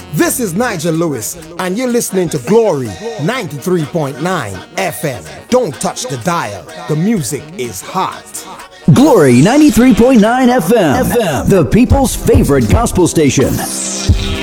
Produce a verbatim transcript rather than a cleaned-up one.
This is Nigel Lewis, and you're listening to Glory ninety-three point nine F M. Don't touch the dial. The music is hot. Glory ninety-three point nine F M, F M, the people's favorite gospel station.